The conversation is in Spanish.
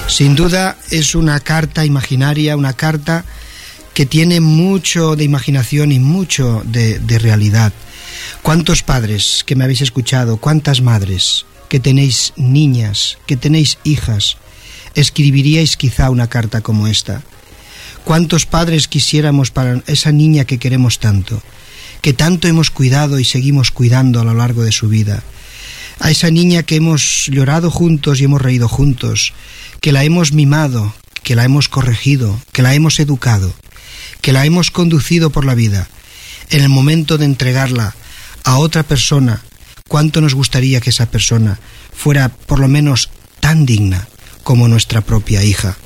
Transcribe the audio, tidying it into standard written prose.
Sin duda es una carta imaginaria, una carta que tiene mucho de imaginación y mucho de realidad. ¿Cuántos padres que me habéis escuchado, cuántas madres que tenéis niñas, que tenéis hijas, escribiríais quizá una carta como esta? ¿Cuántos padres quisiéramos para esa niña que queremos tanto, que tanto hemos cuidado y seguimos cuidando a lo largo de su vida? A esa niña que hemos llorado juntos y hemos reído juntos, que la hemos mimado, que la hemos corregido, que la hemos educado, que la hemos conducido por la vida. En el momento de entregarla a otra persona, ¿cuánto nos gustaría que esa persona fuera por lo menos tan digna como nuestra propia hija?